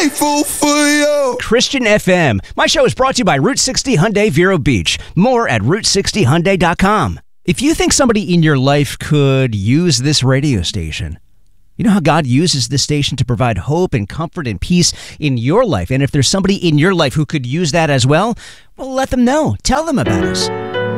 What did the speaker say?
grateful for you. Christian FM. My show is brought to you by Route 60 Hyundai Vero Beach. More at Route60Hyundai.com. If you think somebody in your life could use this radio station, you know how God uses this station to provide hope and comfort and peace in your life. And if there's somebody in your life who could use that as well, let them know. Tell them about us.